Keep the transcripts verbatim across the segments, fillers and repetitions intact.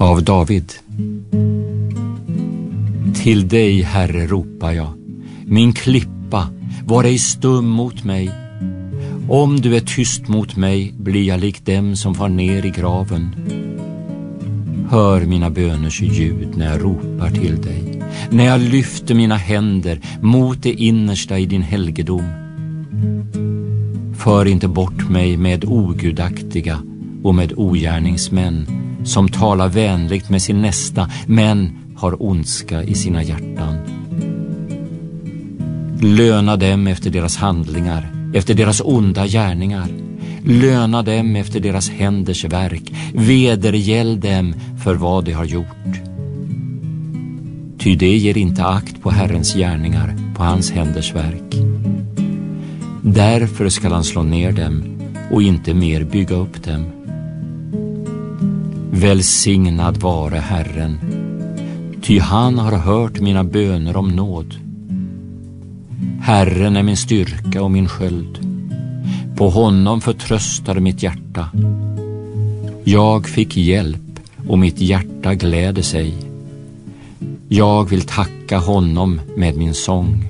Av David. Till dig, Herre, ropar jag. Min klippa, var ej stum mot mig. Om du är tyst mot mig blir jag lik dem som far ner i graven. Hör mina böners ljud när jag ropar till dig, när jag lyfter mina händer mot det innersta i din helgedom. För inte bort mig med ogudaktiga och med ogärningsmän som talar vänligt med sin nästa men har ondska i sina hjärtan. Löna dem efter deras handlingar, efter deras onda gärningar. Löna dem efter deras händers verk. Vedergäll dem för vad de har gjort. Ty det ger inte akt på Herrens gärningar, på hans händers verk. Därför skall han slå ner dem och inte mer bygga upp dem. Välsignad vare Herren, ty han har hört mina böner om nåd. Herren är min styrka och min sköld. På honom förtröstar mitt hjärta. Jag fick hjälp och mitt hjärta gläder sig. Jag vill tacka honom med min sång.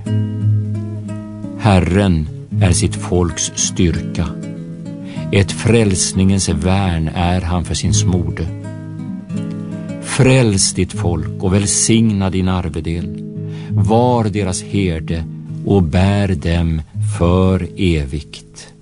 Herren är sitt folks styrka. Ett frälsningens värn är han för sin smorde. Fräls ditt folk och välsigna din arvedel. Var deras herde och bär dem för evigt.